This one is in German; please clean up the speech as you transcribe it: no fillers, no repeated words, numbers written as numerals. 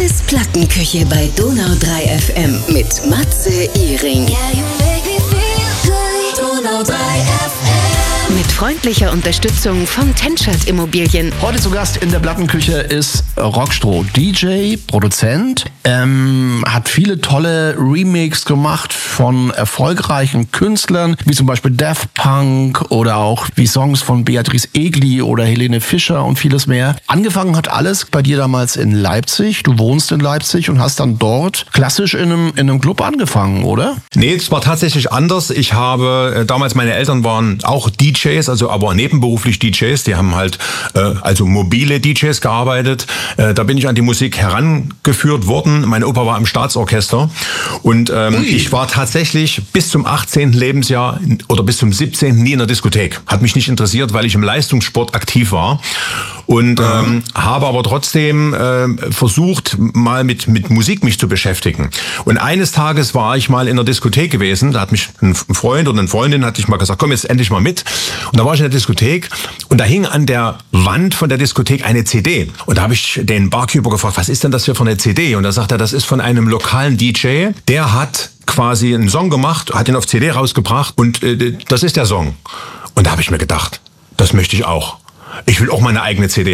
Matzes Plattenküche bei Donau 3 FM mit Matze Iring. Donau 3 FM. Mit freundlicher Unterstützung von Tenschert Immobilien. Heute zu Gast in der Plattenküche ist Rockstroh, DJ, Produzent, hat viele tolle Remix gemacht von erfolgreichen Künstlern, wie zum Beispiel Daft Punk oder auch wie Songs von Beatrice Egli oder Helene Fischer und vieles mehr. Angefangen hat alles bei dir damals in Leipzig. Du wohnst in Leipzig und hast dann dort klassisch in einem Club angefangen, oder? Nee, es war tatsächlich anders. Ich habe, damals meine Eltern waren auch DJs, also aber nebenberuflich DJs. Die haben halt also mobile DJs gearbeitet. Da bin ich an die Musik herangeführt worden. Mein Opa war im Staatsorchester und ich war tatsächlich bis zum 18. Lebensjahr oder bis zum 17. nie in der Diskothek. Hat mich nicht interessiert, weil ich im Leistungssport aktiv war und habe aber trotzdem versucht, mal mit Musik mich zu beschäftigen. Und eines Tages war ich mal in der Diskothek gewesen. Da hat mich ein Freund oder eine Freundin hat ich mal gesagt, komm jetzt endlich mal mit. Und da war ich in der Diskothek und da hing an der Wand von der Diskothek eine CD. Und da habe ich den Barkeeper gefragt, was ist denn das hier für eine CD? Und da sagt er, das ist von einem lokalen DJ, der hat quasi einen Song gemacht, hat ihn auf CD rausgebracht und das ist der Song. Und da habe ich mir gedacht, das möchte ich auch. Ich will auch meine eigene CD